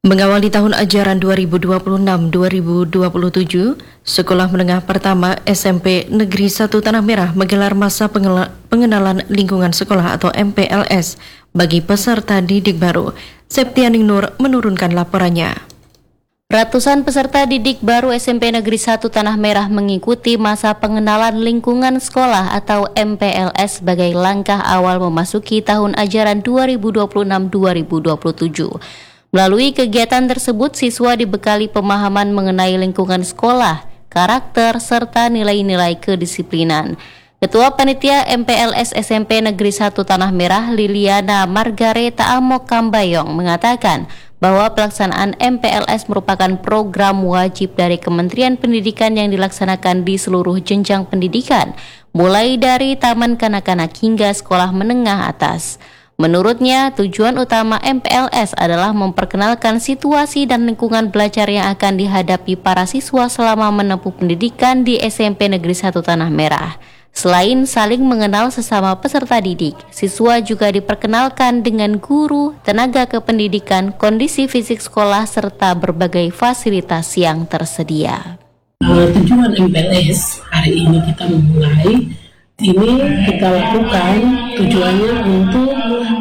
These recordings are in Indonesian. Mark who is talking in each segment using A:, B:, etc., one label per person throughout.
A: Mengawali tahun ajaran 2026-2027, Sekolah Menengah Pertama SMP Negeri 1 Tanah Merah menggelar masa pengenalan lingkungan sekolah atau MPLS bagi peserta didik baru. Septianing Nur menurunkan laporannya.
B: Ratusan peserta didik baru SMP Negeri 1 Tanah Merah mengikuti masa pengenalan lingkungan sekolah atau MPLS sebagai langkah awal memasuki tahun ajaran 2026-2027. Melalui kegiatan tersebut, siswa dibekali pemahaman mengenai lingkungan sekolah, karakter, serta nilai-nilai kedisiplinan. Ketua Panitia MPLS SMP Negeri 1 Tanah Merah, Liliana Margareta Amok Kambayong, mengatakan bahwa pelaksanaan MPLS merupakan program wajib dari Kementerian Pendidikan yang dilaksanakan di seluruh jenjang pendidikan, mulai dari taman kanak-kanak hingga sekolah menengah atas. Menurutnya, tujuan utama MPLS adalah memperkenalkan situasi dan lingkungan belajar yang akan dihadapi para siswa selama menempuh pendidikan di SMP Negeri 1 Tanah Merah. Selain saling mengenal sesama peserta didik, siswa juga diperkenalkan dengan guru, tenaga kependidikan, kondisi fisik sekolah, serta berbagai fasilitas yang tersedia.
C: Tujuan MPLS hari ini kita memulai. Ini kita lakukan tujuannya untuk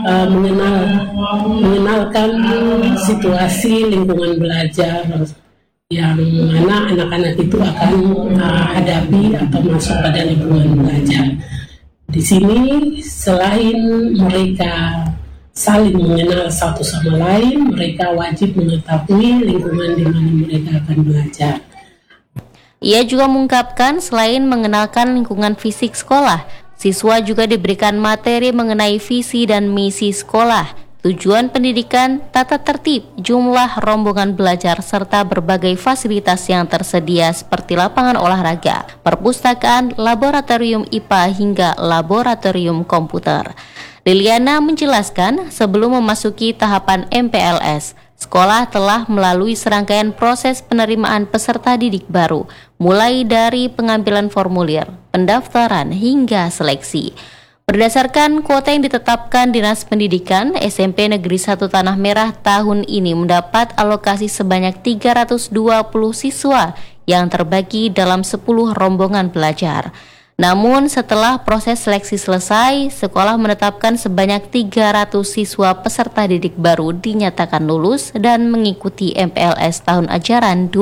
C: mengenalkan situasi lingkungan belajar yang mana anak-anak itu akan hadapi atau masuk pada lingkungan belajar. Di sini selain mereka saling mengenal satu sama lain, mereka wajib mengetahui lingkungan di mana mereka akan belajar.
B: Ia juga mengungkapkan selain mengenalkan lingkungan fisik sekolah, siswa juga diberikan materi mengenai visi dan misi sekolah, tujuan pendidikan, tata tertib, jumlah rombongan belajar, serta berbagai fasilitas yang tersedia seperti lapangan olahraga, perpustakaan, laboratorium IPA hingga laboratorium komputer. Liliana menjelaskan sebelum memasuki tahapan MPLS, sekolah telah melalui serangkaian proses penerimaan peserta didik baru, mulai dari pengambilan formulir, pendaftaran, hingga seleksi. Berdasarkan kuota yang ditetapkan Dinas Pendidikan, SMP Negeri 1 Tanah Merah tahun ini mendapat alokasi sebanyak 320 siswa yang terbagi dalam 10 rombongan belajar. Namun setelah proses seleksi selesai, sekolah menetapkan sebanyak 300 siswa peserta didik baru dinyatakan lulus dan mengikuti MPLS tahun ajaran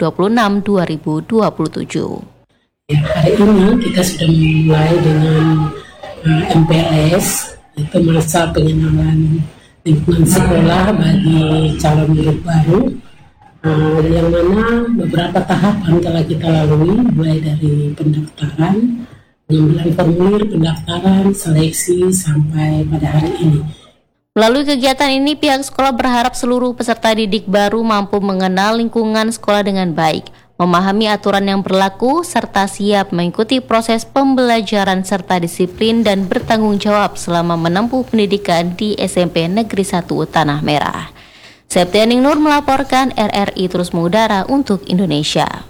B: 2026-2027.
C: Hari ini kita sudah memulai dengan MPLS, itu masa pengenalan lingkungan sekolah bagi calon murid baru, yang mana beberapa tahapan telah kita lalui, mulai dari pendaftaran, pengambilan formulir, pendaftaran, seleksi, sampai pada hari ini.
B: Melalui kegiatan ini, pihak sekolah berharap seluruh peserta didik baru mampu mengenal lingkungan sekolah dengan baik, memahami aturan yang berlaku, serta siap mengikuti proses pembelajaran serta disiplin dan bertanggung jawab selama menempuh pendidikan di SMP Negeri 1 Tanah Merah. Septianing Nur melaporkan, RRI terus mengudara untuk Indonesia.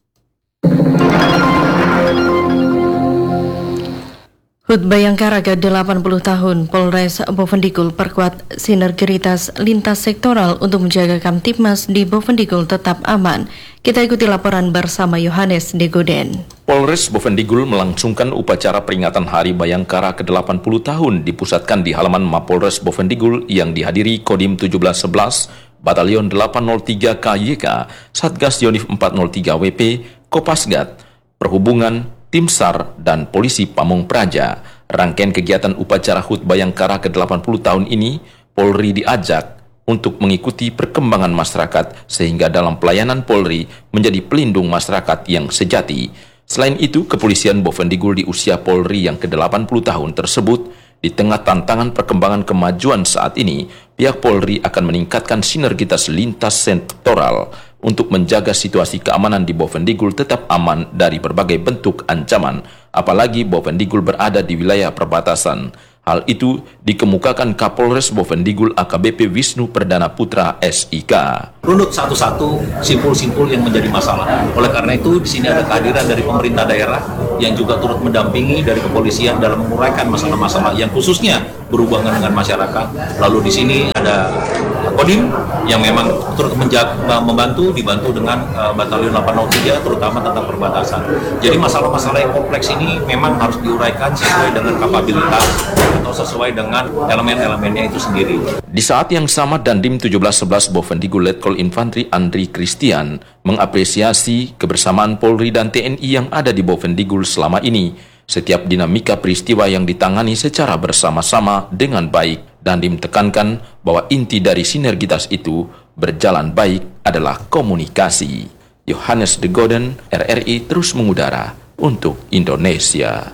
A: HUT Bayangkara ke-80 tahun, Polres Bovendigul perkuat sinergitas lintas sektoral untuk menjaga Kamtibmas di Bovendigul tetap aman. Kita ikuti laporan bersama Yohanes Degoden.
D: Polres Bovendigul melangsungkan upacara peringatan Hari Bayangkara ke-80 tahun dipusatkan di halaman Mapolres Bovendigul yang dihadiri Kodim 1711, Batalion 803 KYK, Satgas Yonif 403 WP, Kopasgat, Perhubungan, Tim SAR, dan Polisi Pamong Praja. Rangkaian kegiatan upacara HUT Bayangkara ke-80 tahun ini, Polri diajak untuk mengikuti perkembangan masyarakat sehingga dalam pelayanan Polri menjadi pelindung masyarakat yang sejati. Selain itu, kepolisian Bovendigul di usia Polri yang ke-80 tahun tersebut, di tengah tantangan perkembangan kemajuan saat ini, pihak Polri akan meningkatkan sinergitas lintas sektoral untuk menjaga situasi keamanan di Bovendigul tetap aman dari berbagai bentuk ancaman, apalagi Bovendigul berada di wilayah perbatasan. Hal itu dikemukakan Kapolres Bovendigul AKBP Wisnu Perdana Putra SIK.
E: Runut satu-satu simpul-simpul yang menjadi masalah. Oleh karena itu, di sini ada kehadiran dari pemerintah daerah yang juga turut mendampingi dari kepolisian dalam menguraikan masalah-masalah yang khususnya berhubungan dengan masyarakat. Lalu di sini ada Kodim yang memang turut membantu, dibantu dengan Batalion 803 terutama tentang perbatasan. Jadi masalah-masalah yang kompleks ini memang harus diuraikan sesuai dengan kapabilitas atau sesuai dengan elemen-elemennya itu sendiri.
D: Di saat yang sama, Dandim 1711 Bovendigul Letkol Infantri Andri Christian mengapresiasi kebersamaan Polri dan TNI yang ada di Bovendigul selama ini. Setiap dinamika peristiwa yang ditangani secara bersama-sama dengan baik. Dandim tekankan bahwa inti dari sinergitas itu berjalan baik adalah komunikasi. Yohanes de Goden, RRI terus mengudara untuk Indonesia.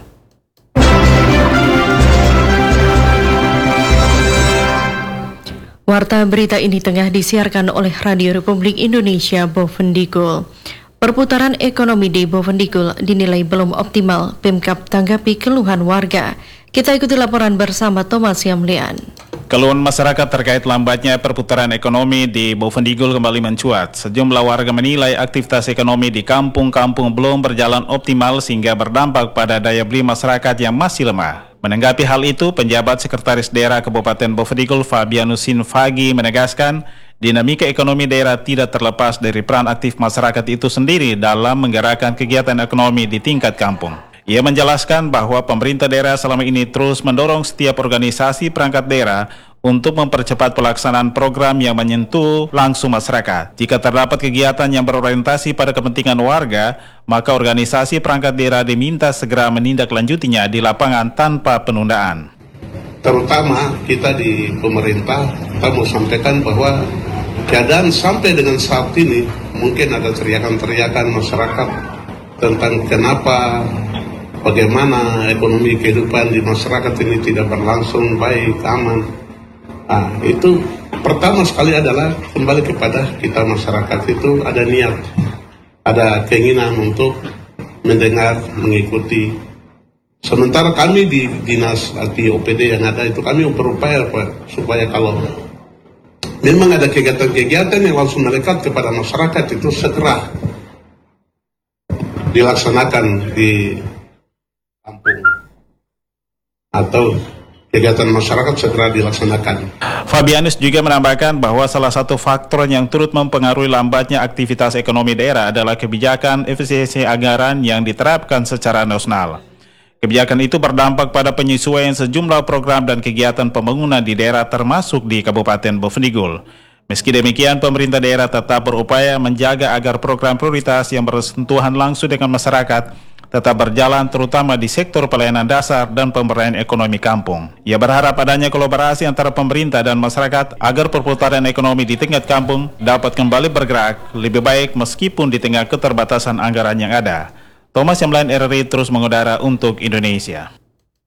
A: Warta berita ini tengah disiarkan oleh Radio Republik Indonesia Bovendigul. Perputaran ekonomi di Bovendigul dinilai belum optimal. Pemkab tanggapi keluhan warga. Kita ikuti laporan bersama Thomas Yamlian.
F: Keluhan masyarakat terkait lambatnya perputaran ekonomi di Bovendigul kembali mencuat. Sejumlah warga menilai aktivitas ekonomi di kampung-kampung belum berjalan optimal sehingga berdampak pada daya beli masyarakat yang masih lemah. Menanggapi hal itu, penjabat Sekretaris Daerah Kabupaten Bovendigul Fabianus Sinfagi menegaskan, dinamika ekonomi daerah tidak terlepas dari peran aktif masyarakat itu sendiri dalam menggerakkan kegiatan ekonomi di tingkat kampung. Ia menjelaskan bahwa pemerintah daerah selama ini terus mendorong setiap organisasi perangkat daerah untuk mempercepat pelaksanaan program yang menyentuh langsung masyarakat. Jika terdapat kegiatan yang berorientasi pada kepentingan warga, maka organisasi perangkat daerah diminta segera menindaklanjutinya di lapangan tanpa penundaan.
G: Terutama kita di pemerintah, kita mau sampaikan bahwa keadaan sampai dengan saat ini mungkin ada teriakan-teriakan masyarakat tentang kenapa, bagaimana ekonomi kehidupan di masyarakat ini tidak berlangsung baik, aman. Nah, itu pertama sekali adalah kembali kepada kita masyarakat itu ada niat, ada keinginan untuk mendengar, mengikuti. Sementara kami di dinas, di OPD yang ada itu kami berupaya supaya kalau memang ada kegiatan-kegiatan yang langsung melekat kepada masyarakat itu segera dilaksanakan di kampung atau kegiatan masyarakat segera dilaksanakan.
F: Fabianus juga menambahkan bahwa salah satu faktor yang turut mempengaruhi lambatnya aktivitas ekonomi daerah adalah kebijakan efisiensi anggaran yang diterapkan secara nasional. Kebijakan itu berdampak pada penyesuaian sejumlah program dan kegiatan pembangunan di daerah termasuk di Kabupaten Bovendigul. Meski demikian, pemerintah daerah tetap berupaya menjaga agar program prioritas yang bersentuhan langsung dengan masyarakat tetap berjalan terutama di sektor pelayanan dasar dan pemberdayaan ekonomi kampung. Ia berharap adanya kolaborasi antara pemerintah dan masyarakat agar perputaran ekonomi di tingkat kampung dapat kembali bergerak lebih baik meskipun di tengah keterbatasan anggaran yang ada. Thomas Yamlian, RRI terus mengudara untuk Indonesia.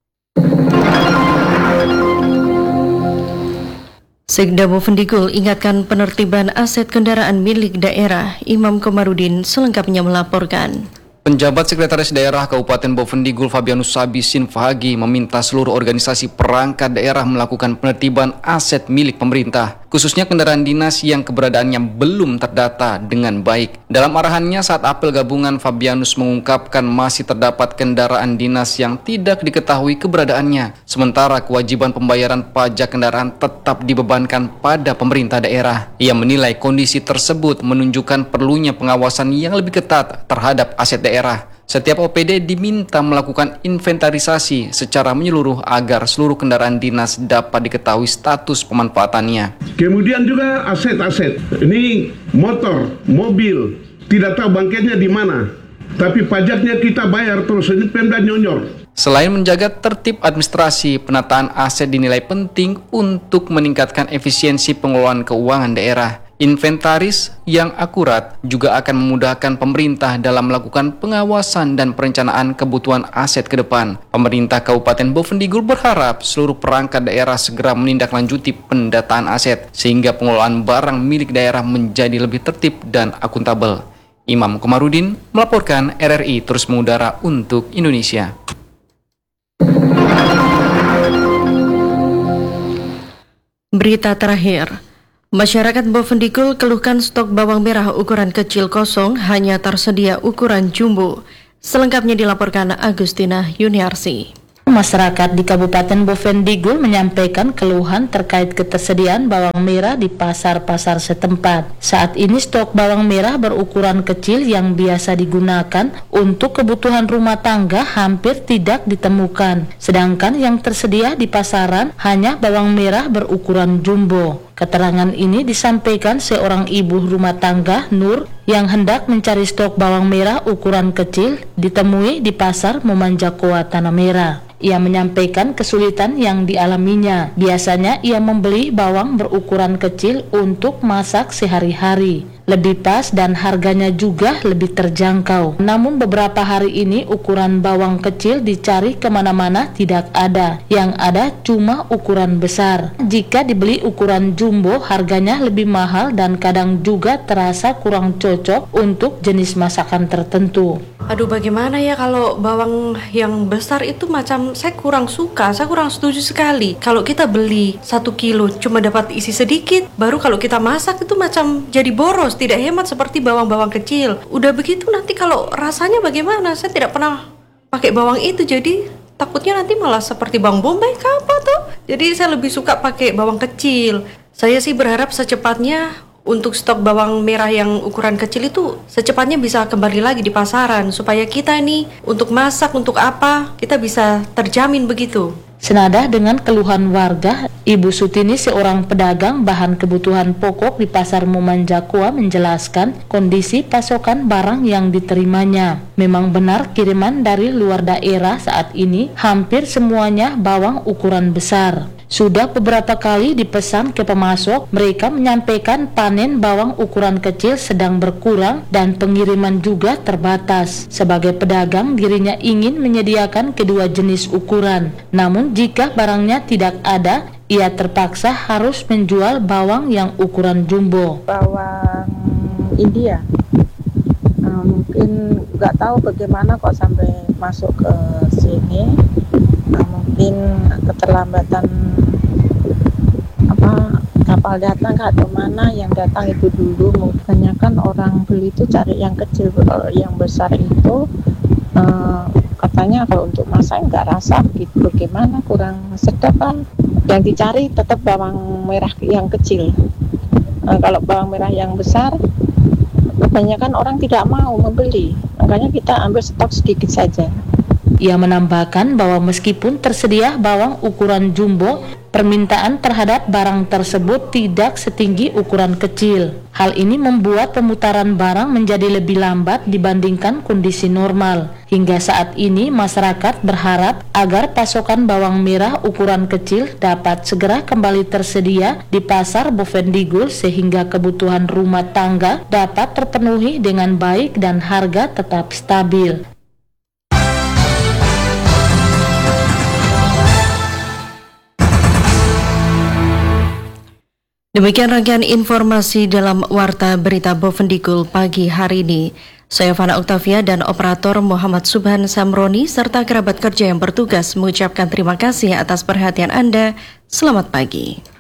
A: Sekda Bovendigul ingatkan penertiban aset kendaraan milik daerah. Imam Komarudin selengkapnya melaporkan.
H: Penjabat Sekretaris Daerah Kabupaten Bovendigul Fabianus Sinfagi meminta seluruh organisasi perangkat daerah melakukan penertiban aset milik pemerintah, khususnya kendaraan dinas yang keberadaannya belum terdata dengan baik. Dalam arahannya saat apel gabungan, Fabianus mengungkapkan masih terdapat kendaraan dinas yang tidak diketahui keberadaannya, sementara kewajiban pembayaran pajak kendaraan tetap dibebankan pada pemerintah daerah. Ia menilai kondisi tersebut menunjukkan perlunya pengawasan yang lebih ketat terhadap aset daerah. Setiap OPD diminta melakukan inventarisasi secara menyeluruh agar seluruh kendaraan dinas dapat diketahui status pemanfaatannya.
I: Kemudian juga aset-aset, ini motor, mobil, tidak tahu bangkainya di mana, tapi pajaknya kita bayar terus, ini Pemda nyonyor.
H: Selain menjaga tertib administrasi, penataan aset dinilai penting untuk meningkatkan efisiensi pengelolaan keuangan daerah. Inventaris yang akurat juga akan memudahkan pemerintah dalam melakukan pengawasan dan perencanaan kebutuhan aset ke depan. Pemerintah Kabupaten Bovendigul berharap seluruh perangkat daerah segera menindaklanjuti pendataan aset sehingga pengelolaan barang milik daerah menjadi lebih tertib dan akuntabel. Imam Komarudin melaporkan, RRI terus mengudara untuk Indonesia.
A: Berita terakhir. Masyarakat Bovendigul keluhkan stok bawang merah ukuran kecil kosong hanya tersedia ukuran jumbo. Selengkapnya dilaporkan Agustina Yuniarsi.
J: masyarakat di Kabupaten Bovendigul menyampaikan keluhan terkait ketersediaan bawang merah di pasar-pasar setempat. Saat ini stok bawang merah berukuran kecil yang biasa digunakan untuk kebutuhan rumah tangga hampir tidak ditemukan. Sedangkan yang tersedia di pasaran hanya bawang merah berukuran jumbo. Keterangan ini disampaikan seorang ibu rumah tangga, Nur, yang hendak mencari stok bawang merah ukuran kecil ditemui di pasar Mumanjakoa Tanah Merah. Ia menyampaikan kesulitan yang dialaminya. Biasanya ia membeli bawang berukuran kecil untuk masak sehari-hari. Lebih pas dan harganya juga lebih terjangkau. Namun beberapa hari ini ukuran bawang kecil dicari kemana-mana tidak ada. Yang ada cuma ukuran besar. Jika dibeli ukuran jumbo harganya lebih mahal dan kadang juga terasa kurang cocok untuk jenis masakan tertentu.
A: Aduh, bagaimana ya kalau bawang yang besar itu macam saya kurang suka, saya kurang setuju sekali. Kalau kita beli 1 kilo cuma dapat isi sedikit, baru kalau kita masak itu macam jadi boros, tidak hemat seperti bawang-bawang kecil. Udah begitu nanti kalau rasanya bagaimana? Saya tidak pernah pakai bawang itu, jadi takutnya nanti malah seperti bawang bombay kah apa tuh. Jadi saya lebih suka pakai bawang kecil. Saya sih berharap secepatnya untuk stok bawang merah yang ukuran kecil itu secepatnya bisa kembali lagi di pasaran supaya kita nih untuk masak, untuk apa, kita bisa terjamin begitu.
J: Senada dengan keluhan warga, Ibu Sutini, seorang pedagang bahan kebutuhan pokok di Pasar Mumanjakoa, menjelaskan kondisi pasokan barang yang diterimanya. Memang benar kiriman dari luar daerah saat ini hampir semuanya bawang ukuran besar. Sudah beberapa kali dipesan ke pemasok, mereka menyampaikan panen bawang ukuran kecil sedang berkurang dan pengiriman juga terbatas. Sebagai pedagang, dirinya ingin menyediakan kedua jenis ukuran. Namun jika barangnya tidak ada, ia terpaksa harus menjual bawang yang ukuran jumbo.
K: Bawang India, mungkin nggak tahu bagaimana kok sampai masuk ke sini. Mungkin keterlambatan kapal datang atau mana yang datang itu dulu. Kebanyakan orang beli itu cari yang kecil, yang besar itu katanya kalau untuk masak nggak rasa gitu, bagaimana kurang sedap kan. Yang dicari tetap bawang merah yang kecil. Kalau bawang merah yang besar kebanyakan orang tidak mau membeli, makanya kita ambil stok sedikit saja.
J: Ia menambahkan bahwa meskipun tersedia bawang ukuran jumbo, permintaan terhadap barang tersebut tidak setinggi ukuran kecil. Hal ini membuat pemutaran barang menjadi lebih lambat dibandingkan kondisi normal. Hingga saat ini masyarakat berharap agar pasokan bawang merah ukuran kecil dapat segera kembali tersedia di pasar Bovendigul sehingga kebutuhan rumah tangga dapat terpenuhi dengan baik dan harga tetap stabil.
A: Demikian rangkaian informasi dalam Warta Berita Bovendigul pagi hari ini. Saya Fana Oktavia dan operator Muhammad Subhan Samroni serta kerabat kerja yang bertugas mengucapkan terima kasih atas perhatian Anda. Selamat pagi.